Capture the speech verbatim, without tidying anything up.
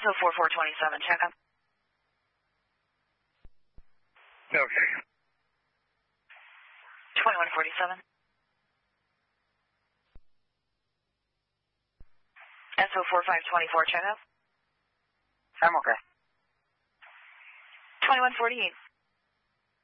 O four four twenty-seven, check up. Okay. twenty-one forty-seven. S O four five twenty-four, check up. I'm okay. twenty-one forty-eight.